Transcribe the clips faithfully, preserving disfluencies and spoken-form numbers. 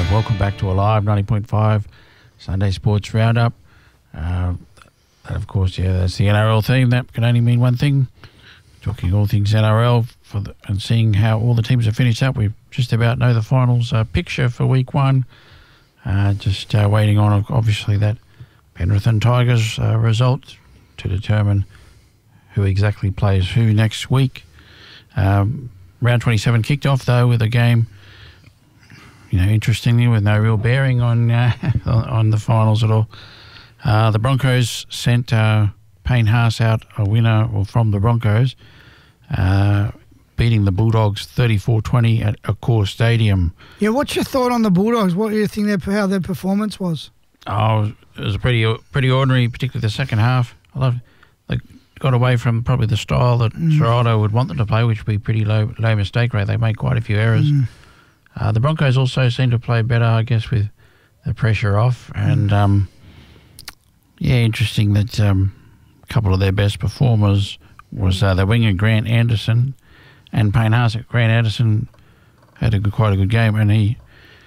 welcome back to Alive ninety point five Sunday Sports Roundup. Uh, and of course, yeah, that's the N R L theme. That can only mean one thing. Talking all things N R L for the, and seeing how all the teams have finished up. We just about know the finals uh, picture for week one. Uh, just uh, waiting on, obviously, that Penrith and Tigers uh, result to determine who exactly plays who next week. Um, round twenty-seven kicked off, though, with a game, you know, interestingly, with no real bearing on uh, on the finals at all. Uh, the Broncos sent uh, Payne Haas out a winner or from the Broncos, uh, beating the Bulldogs thirty-four twenty at Accor Stadium. Yeah, what's your thought on the Bulldogs? What do you think their, how their performance was? Oh, it was a pretty pretty ordinary, particularly the second half. I love they got away from probably the style that mm. Serrato would want them to play, which would be pretty low low mistake rate. They made quite a few errors. Mm. Uh, the Broncos also seem to play better, I guess, with the pressure off. And, um, yeah, interesting that um, a couple of their best performers was uh, the winger Grant Anderson and Payne Haas. Grant Anderson had a good, quite a good game, and he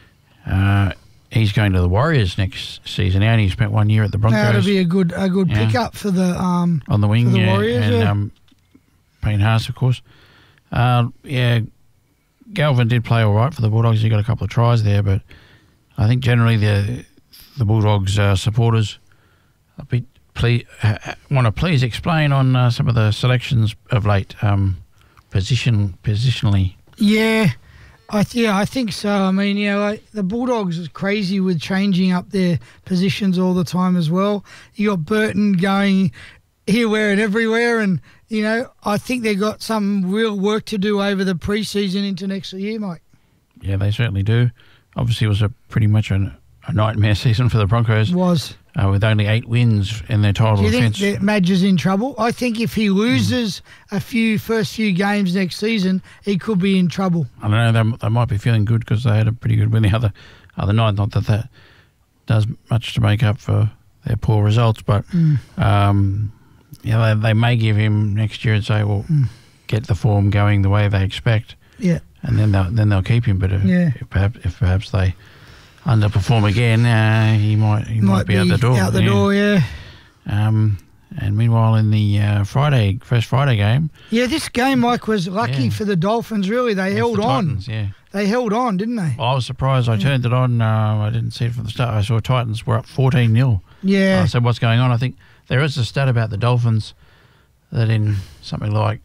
uh, he's going to the Warriors next season. Now, and he spent one year at the Broncos. That'll be a good a good yeah. pickup for the um on the wing, for the yeah, Warriors, and yeah. um, Payne Haas, of course. Uh, yeah. Galvin did play all right for the Bulldogs. He got a couple of tries there, but I think generally the the Bulldogs uh, supporters a bit ple- uh, want to please explain on uh, some of the selections of late, um, position positionally. Yeah, I th- yeah I think so. I mean, you know, like the Bulldogs is crazy with changing up their positions all the time as well. You got Burton going here, where, and everywhere, and you know, I think they've got some real work to do over the pre-season into next year, Mike. Yeah, they certainly do. Obviously, it was a pretty much a, a nightmare season for the Broncos. It was. Uh, with only eight wins in their title defence. Do you defence. think that Madge is in trouble? I think if he loses mm. a few first few games next season, he could be in trouble. I don't know. They, they might be feeling good because they had a pretty good win the other, other night. Not that that does much to make up for their poor results, but... Mm. Um, Yeah, they, they may give him next year and say, well, mm. get the form going the way they expect. Yeah. And then they'll, then they'll keep him. But if, yeah. if, perhaps, if perhaps they underperform again, uh, he might he might, might be, be out the door. Out the yeah. door, yeah. Um, and meanwhile, in the uh, Friday, first Friday game. Yeah, this game, Mike, was lucky yeah. for the Dolphins, really. They held the on. Titans, yeah. They held on, didn't they? Well, I was surprised. I yeah. turned it on. Uh, I didn't see it from the start. I saw Titans were up fourteen nil. Yeah. I said, what's going on? I think there is a stat about the Dolphins that in something like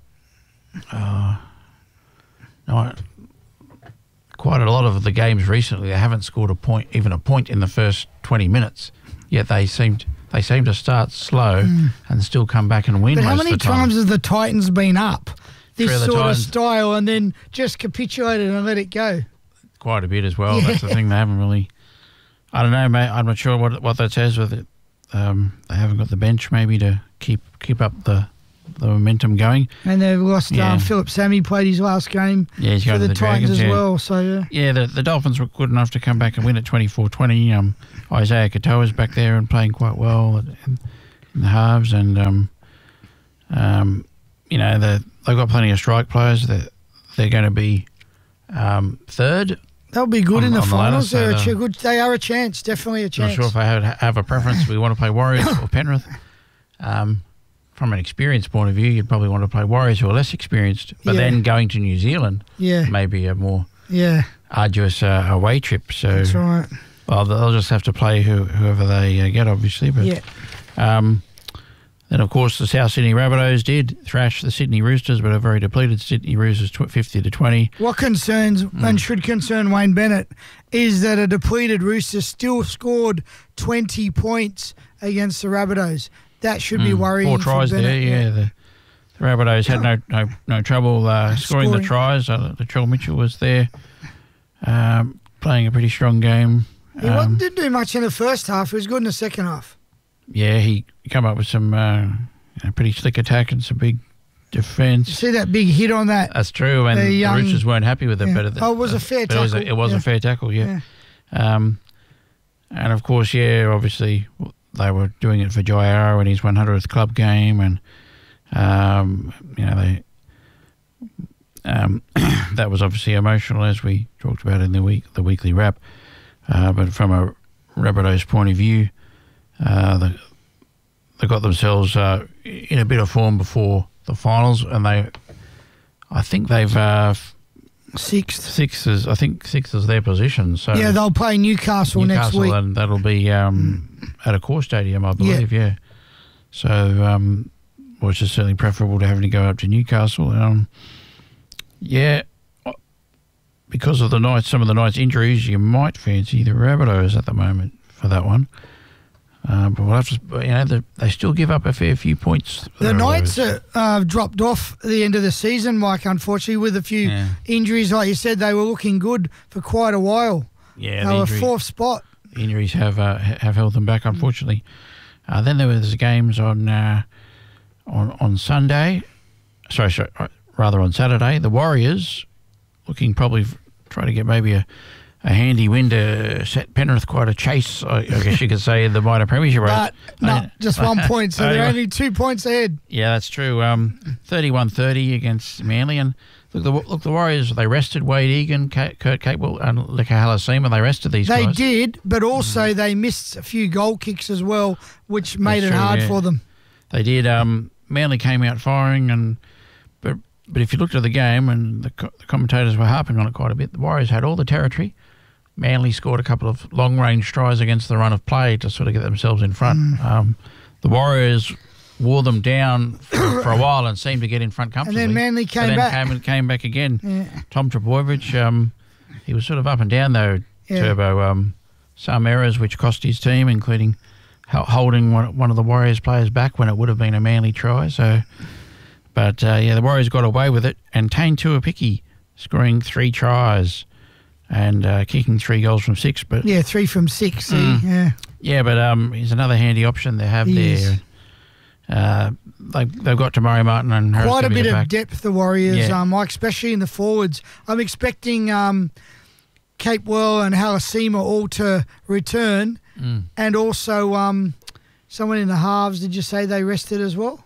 uh, no, quite a lot of the games recently, they haven't scored a point, even a point in the first twenty minutes. Yet they seemed they seem to start slow mm. and still come back and win. But most how many of the time. times has the Titans been up this Three sort Titans, of style and then just capitulated and let it go? Quite a bit as well. Yeah. That's the thing. They haven't really. I don't know, mate. I'm not sure what what that says with it. Um, they haven't got the bench maybe to keep keep up the. the momentum going. And they've lost yeah. um, Philip Sammy played his last game yeah, he's for the, the Titans Dragons, as yeah. well. So yeah, yeah the, the Dolphins were good enough to come back and win at twenty-four twenty. Um, Isaiah Katoa's back there and playing quite well in, in the halves. And, um, um, you know, the, they've got plenty of strike players. They're, they're going to be um, third. They'll be good on, in the finals. The ladder, so they're a ch- good, they are a chance, definitely a chance. Not sure if I have, have a preference. We want to play Warriors or Penrith. Um, from an experience point of view, you'd probably want to play Warriors who are less experienced. But yeah. then going to New Zealand yeah. may be a more yeah. arduous uh, away trip. So that's right. Well, they'll just have to play who, whoever they uh, get, obviously. But yeah. um, then, of course, the South Sydney Rabbitohs did thrash the Sydney Roosters, but a very depleted Sydney Roosters fifty to twenty. What concerns mm. and should concern Wayne Bennett is that a depleted Roosters still scored twenty points against the Rabbitohs. That should be mm. worrying. Four tries for Bennett. there, yeah. The, the Rabbitohs had no no, no trouble uh, scoring, scoring the tries. Uh, Latrell Mitchell was there um, playing a pretty strong game. He um, didn't do much in the first half. He was good in the second half. Yeah, he came up with some uh, you know, pretty slick attack and some big defence. You see that big hit on that? That's true, and the, young, the Roosters weren't happy with it. Yeah. But it, oh, it was a fair tackle. It was, a, it was yeah. a fair tackle, yeah. yeah. Um, and, of course, yeah, obviously they were doing it for Jai Arrow in his one hundredth club game, and, um, you know, they um, that was obviously emotional, as we talked about in the week, the weekly wrap. Uh, but from a Rabbitohs point of view, uh, they, they got themselves uh, in a bit of form before the finals, and they, I think they've uh, Sixth. Sixth is, I think sixth is their position. So yeah, they'll play Newcastle, Newcastle next week. And that'll be um, at a core stadium, I believe, yeah. yeah. So, um, which is certainly preferable to having to go up to Newcastle. Um, yeah, because of the Knights, some of the Knights' injuries, you might fancy the Rabbitohs at the moment for that one. Uh, but we'll have to, you know, they, they still give up a fair few points. The Knights have uh, dropped off at the end of the season, Mike, unfortunately, with a few yeah. injuries. Like you said, they were looking good for quite a while. Yeah, they the were injury, fourth spot. Injuries have uh, have held them back, unfortunately. Uh, then there was games on uh, on on Sunday, sorry, sorry, rather on Saturday. The Warriors looking probably f- try to get maybe a. A handy win to set Penrith quite a chase, I, I guess you could say, in the minor premiership race. But no, uh, just one point, so they're only two points ahead. Yeah, that's true. Um, thirty-one thirty against Manly. And look, the look, the Warriors, they rested Wade Egan, Kurt Capewell, and Leka Halasima. They rested these they guys. They did, but also mm. they missed a few goal kicks as well, which made that's it true, hard yeah. for them. They did. Um, Manly came out firing, and but but if you looked at the game, and the, co- the commentators were harping on it quite a bit, the Warriors had all the territory. Manly scored a couple of long-range tries against the run of play to sort of get themselves in front. Mm. Um, the Warriors wore them down for, for a while and seemed to get in front comfortably. And then Manly came then back. Came, came back again. Yeah. Tom Trbojevic, um, he was sort of up and down though, yeah. Turbo. Um, some errors which cost his team, including holding one, one of the Warriors players back when it would have been a Manly try. So, But, uh, yeah, the Warriors got away with it. And Tane Tuapiki scoring three tries. And uh, kicking three goals from six, but yeah, three from six. Mm, see, yeah, yeah, but um, he's another handy option they have he there. Uh, they they've got Tamari Martin and Harris quite a bit back. of depth. The Warriors, yeah. um, Mike, especially in the forwards. I'm expecting um, Capewell and Halasima all to return, mm. and also um, someone in the halves. Did you say they rested as well?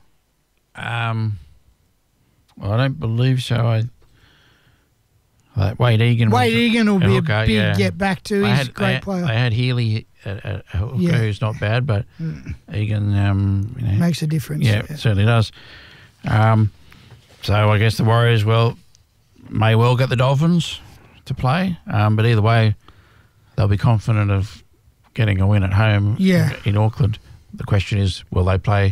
Um, well, I don't believe so. I. Like Wade Egan. Wade Egan will be hooker, a big yeah. get back to. He's had, a great they, player. They had Healy, a, a, a hooker yeah. who's not bad, but mm. Egan um, you know, makes a difference. Yeah, yeah. it certainly does. Um, so I guess the Warriors, well, may well get the Dolphins to play, um, but either way, they'll be confident of getting a win at home yeah. in Auckland. The question is, will they play?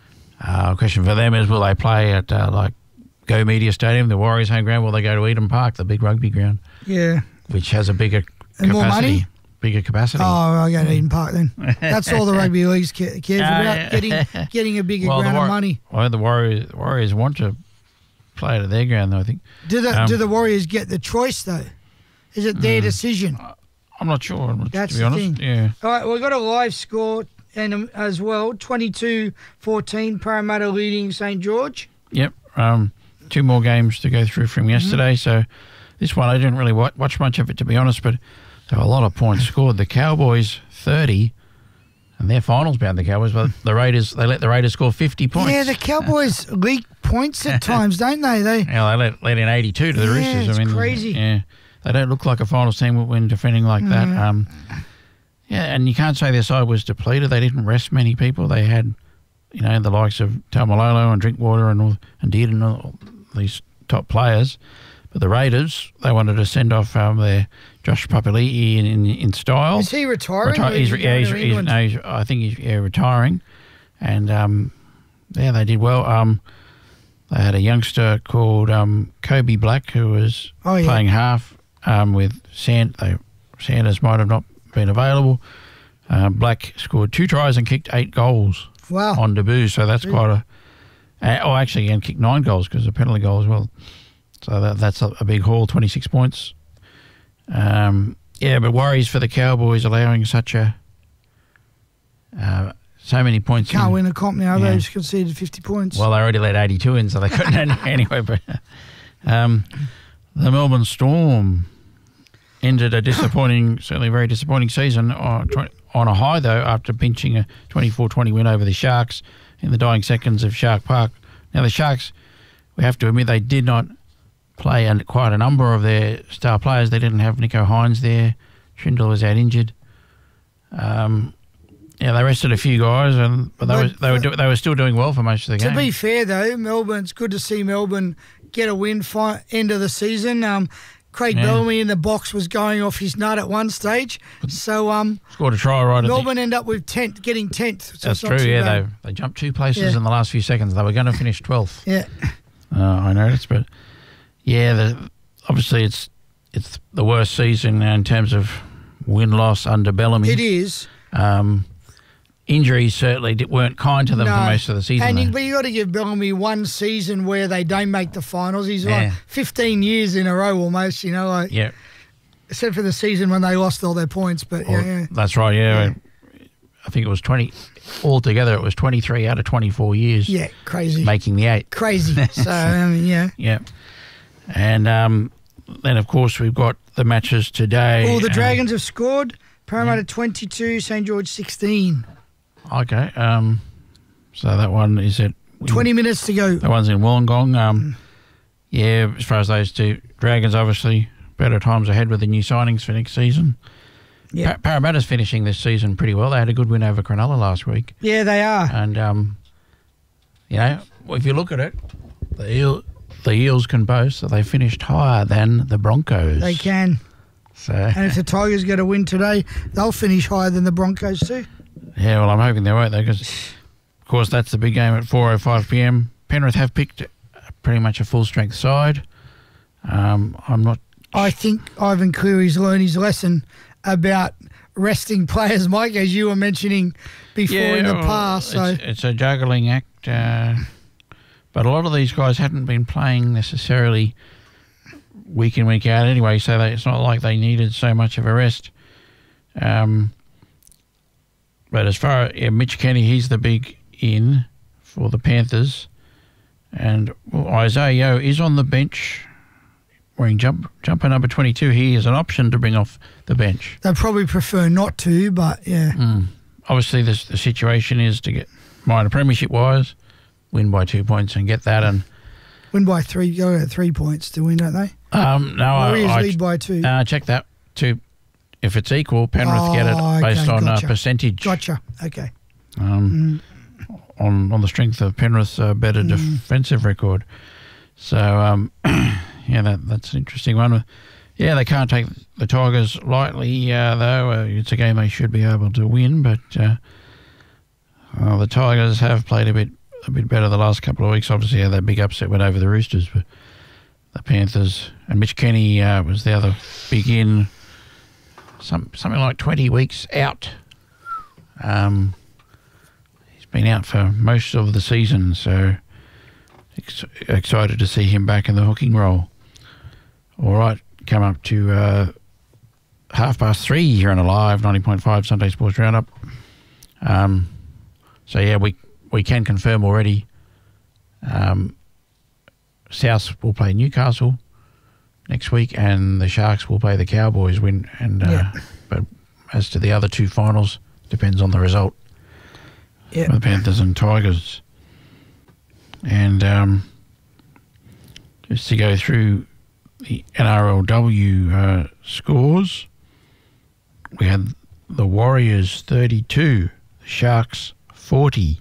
Uh, the question for them is, will they play at uh, like Go Media Stadium, the Warriors' home ground? Will they go to Eden Park, the big rugby ground? Yeah, which has a bigger and capacity. More money? Bigger capacity. Oh, I go to Eden Park then. That's all the rugby leagues cares ca- about, getting getting a bigger well, ground war- of money. Well, the Warriors, Warriors want to play it at their ground, though, I think. Do the um, do the Warriors get the choice though? Is it their mm, decision? I'm not sure. That's to be the honest. thing. Yeah. All right, we've got a live score and um, as well, twenty-two fourteen, Parramatta leading Saint George. Yep. Um, two more games to go through from yesterday. Mm-hmm. So this one I didn't really watch, watch much of it, to be honest, but there were a lot of points scored. The Cowboys thirty, and their finals bound the Cowboys, but the Raiders, they let the Raiders score fifty points. Yeah, the Cowboys leak points at times, don't they? They yeah, they let, let in eighty-two to the yeah, Roosters. It's I mean, crazy. Yeah, they don't look like a finals team when defending like mm-hmm. that. Um, yeah, and you can't say their side was depleted. They didn't rest many people. They had, you know, the likes of Taumalolo and Drinkwater and all, and Dearden and all these top players. But the Raiders, they wanted to send off um, their Josh Papali'i in, in in style. Is he retiring? Reti- he's, yeah, he's, he's, no, he's, I think he's yeah, retiring. And, um, yeah, they did well. Um, they had a youngster called um, Kobe Black who was oh, yeah. playing half um, with Sand. They, Sanders might have not been available. Uh, Black scored two tries and kicked eight goals wow. on debut. So that's really? quite a... Uh, oh, actually, and kicked nine goals because a penalty goal as well. So that, that's a, a big haul, twenty-six points. Um, yeah, but worries for the Cowboys allowing such a uh, so many points. Can't in. win a comp now. Yeah. They just conceded fifty points. Well, they already let eighty-two in, so they couldn't anyway. But um, the Melbourne Storm ended a disappointing, certainly very disappointing season on, on a high, though, after pinching a twenty-four twenty win over the Sharks in the dying seconds of Shark Park. Now, the Sharks, we have to admit, they did not play and quite a number of their star players. They didn't have Nico Hines there. Schindler was out injured. Um, yeah, they rested a few guys, and but they, But was, they were do, they were still doing well for most of the To game. be fair, though, Melbourne, it's good to see Melbourne get a win fi- end of the season. Um, Craig Yeah. Bellamy in the box was going off his nut at one stage. So um, Scored a try right at the Melbourne end up with tenth, getting tenth. So That's it's not true, too yeah. bad. They they jumped two places Yeah. in the last few seconds. They were going to finish twelfth. Yeah. Uh, I noticed, but yeah, the, obviously it's it's the worst season in terms of win-loss under Bellamy. It is. Um, injuries certainly di- weren't kind to them No. for most of the season. And you, though. but you got to give Bellamy one season where they don't make the finals. He's Yeah. like fifteen years in a row almost, you know, like, yeah, except for the season when they lost all their points. But yeah, Or- yeah. that's right. Yeah. I think it was twenty altogether. It was twenty-three out of twenty-four years, Yeah, crazy. making the eight. Crazy. So, I mean, yeah. Yeah, and um, then of course we've got the matches today. All the Uh, Dragons have scored. Parramatta twenty-two, St George sixteen. Okay. Um, so that one is at twenty minutes to go. That one's in Wollongong. Um, yeah, as far as those two Dragons, obviously better times ahead with the new signings for next season. Yeah. Pa- Parramatta's finishing this season pretty well. They had a good win over Cronulla last week, Yeah, they are. and um, you know, if you look at it, the Eel, the Eels can boast that they finished higher than the Broncos. They can. So And if the Tigers get a win today, they'll finish higher than the Broncos too. yeah, well, I'm hoping they won't though, because of course that's the big game at four oh five p m. Penrith have picked pretty much a full strength side. Um, I'm not. I think Ivan Cleary's learned his lesson about resting players, Mike, as you were mentioning before in the well, past. So it's, it's a juggling act, uh, but a lot of these guys hadn't been playing necessarily week in, week out anyway, so they, it's not like they needed so much of a rest. Um, but as far as yeah, Mitch Kenny, he's the big in for the Panthers, and well, Isaiah Yeo is on the bench wearing jump, jumper number twenty-two. He is an option to bring off the bench. they probably prefer not to, but yeah. Mm. Obviously, this, the situation is to get minor premiership wise, win by two points and get that. And Win by three, go at three points to win, don't they? um, no, I, Warriors I lead by two. uh, check that too. If it's equal, Penrith get it Oh, based okay, on gotcha. uh, percentage. Gotcha. Okay. Um, on on the strength of Penrith's uh, better Mm. defensive record. So um, yeah, that that's an interesting one. Yeah, they can't take the Tigers lightly, uh, though. Uh, it's a game they should be able to win, but uh, well, the Tigers have played a bit a bit better the last couple of weeks. Obviously, yeah, that big upset went over the Roosters, but the Panthers and Mitch Kenny uh, was the other big in. Some something like twenty weeks out. Um, he's been out for most of the season, so ex- excited to see him back in the hooking role. All right, come up to uh, half past three here on a live ninety point five Sunday Sports Roundup. Um, so yeah, we we can confirm already. Um, South will play Newcastle next week, and the Sharks will play the Cowboys. Win and uh, Yeah. but as to the other two finals, depends on the result. Yeah. For the Panthers and Tigers. And um, just to go through the N R L W uh, scores, we had the Warriors thirty-two, the Sharks forty.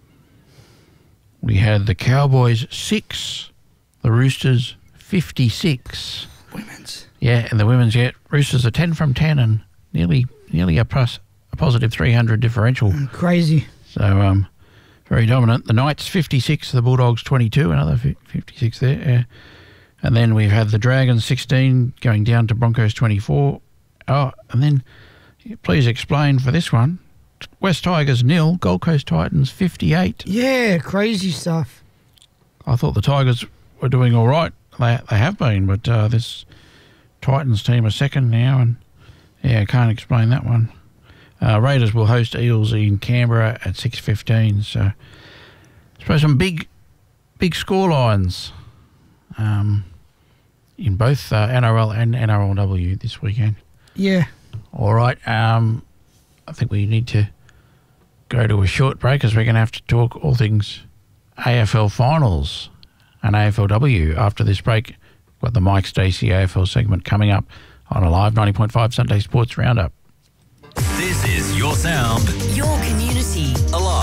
We had the Cowboys six, the Roosters fifty-six. Women's. Yeah, and the women's, yeah, Roosters are ten from ten and nearly nearly a, plus, a positive three hundred differential. Crazy. So, um, very dominant. The Knights fifty-six, the Bulldogs twenty-two, another fifty-six there. Yeah. And then we've had the Dragons sixteen going down to Broncos twenty-four. Oh, and then please explain for this one. West Tigers nil, Gold Coast Titans fifty-eight. Yeah, crazy stuff. I thought the Tigers were doing all right. They they have been, but uh, this Titans team are second now, and yeah, I can't explain that one. Uh, Raiders will host Eels in Canberra at six fifteen. So I suppose some big, big score lines um, in both uh, N R L and N R L W this weekend. Yeah. All right. Um, I think we need to go to a short break as we're going to have to talk all things A F L finals and A F L W after this break. We've got the Mike Stacey A F L segment coming up on a live ninety point five Sunday Sports Roundup. This is Your Sound, Your community. Alive.